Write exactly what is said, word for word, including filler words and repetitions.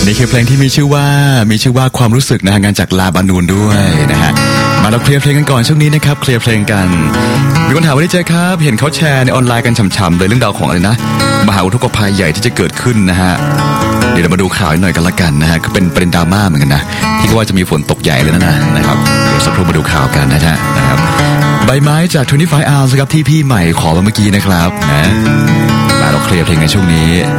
นี่คือเพลงที่มีชื่อว่ามีชื่อว่าความรู้สึกนะฮะงานจากลาบานูนด้วยนะฮะมาเราเคลียร์เพลงกันก่อนช่วงนี้นะครับเคลียร์เพลงกันมีคนถามว่าได้เจอครับเห็นเขาแชร์ในออนไลน์กันฉ่ำๆเลยเรื่องราวของอะไรนะมหาอุทกภัยใหญ่ที่จะเกิดขึ้นนะฮะเดี๋ยวเรามาดูข่าวหน่อยกันละกันนะฮะก็เป็นประเด็นดราม่าเหมือนกันนะที่ว่าจะมีฝนตกใหญ่เลยนะนะครับเดี๋ยวสักครู่มาดูข่าวกันนะฮะนะครับใบไม้จากยี่สิบห้า hours ครับที่พี่ใหม่ขอมาเมื่อกี้นะครับนะมาเราเคลียร์เพลงในช่วงนี้